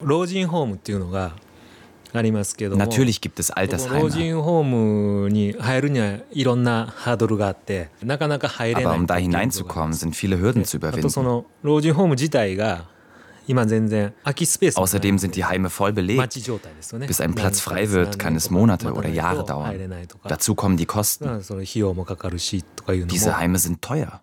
Natürlich gibt es Altersheime. Aber um da hineinzukommen, sind viele Hürden zu überwinden. Außerdem sind die Heime voll belegt. Bis ein Platz frei wird, kann es Monate oder Jahre dauern. Dazu kommen die Kosten. Diese Heime sind teuer.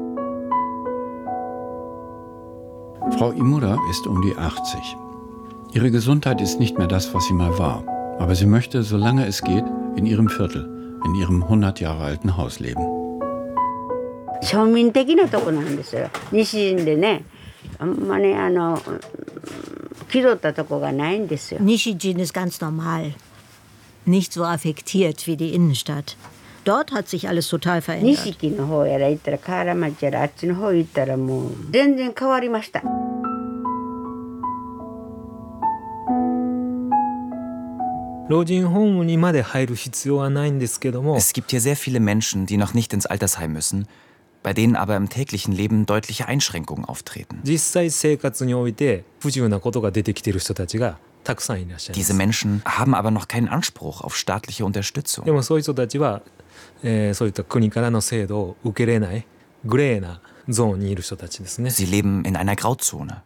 Frau Imura ist um die 80. Ihre Gesundheit ist nicht mehr das, was sie mal war. Aber sie möchte, solange es geht, in ihrem Viertel, in ihrem 100 Jahre alten Haus leben. Nishijin ist ganz normal. Nicht so affektiert wie die Innenstadt. Dort hat sich alles total verändert. Es gibt hier sehr viele Menschen, die noch nicht ins Altersheim müssen, bei denen aber im täglichen Leben deutliche Einschränkungen auftreten. Diese Menschen haben aber noch keinen Anspruch auf staatliche Unterstützung. Sie leben in einer Grauzone.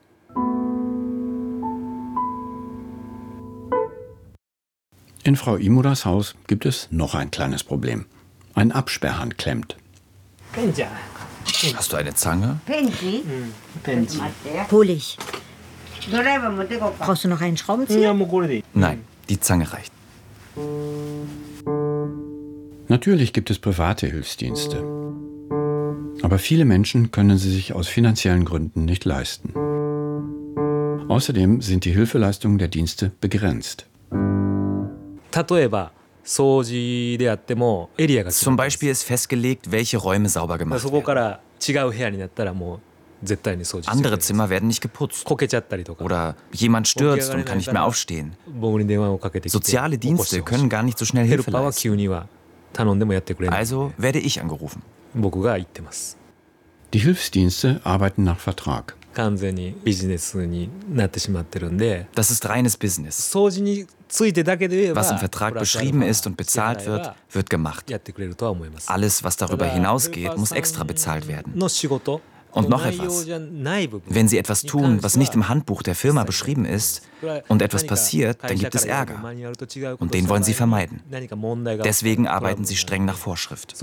In Frau Imuras Haus gibt es noch ein kleines Problem. Ein Absperrhahn klemmt. Hast du eine Zange? Hol ich. Brauchst du noch einen Schraubenzieher? Nein, die Zange reicht. Natürlich gibt es private Hilfsdienste. Aber viele Menschen können sie sich aus finanziellen Gründen nicht leisten. Außerdem sind die Hilfeleistungen der Dienste begrenzt. Zum Beispiel ist festgelegt, welche Räume sauber gemacht werden. Andere Zimmer werden nicht geputzt. Oder jemand stürzt und kann nicht mehr aufstehen. Soziale Dienste können gar nicht so schnell Hilfe leisten. Also werde ich angerufen. Die Hilfsdienste arbeiten nach Vertrag. Das ist reines Business. Was im Vertrag beschrieben ist und bezahlt wird, wird gemacht. Alles, was darüber hinausgeht, muss extra bezahlt werden. Und noch etwas. Wenn Sie etwas tun, was nicht im Handbuch der Firma beschrieben ist und etwas passiert, dann gibt es Ärger. Und den wollen Sie vermeiden. Deswegen arbeiten Sie streng nach Vorschrift.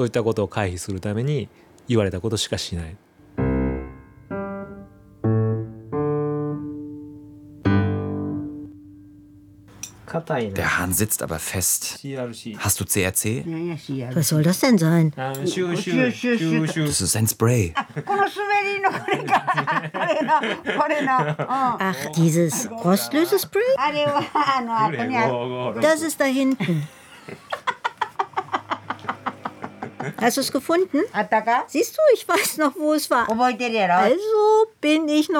Der Hahn sitzt aber fest. Hast du CRC? Was soll das denn sein? Das ist ein Spray. Ach, dieses Rostlösespray? Das ist da hinten. Hast du es gefunden? Siehst du, ich weiß noch, wo es war. Also bin ich noch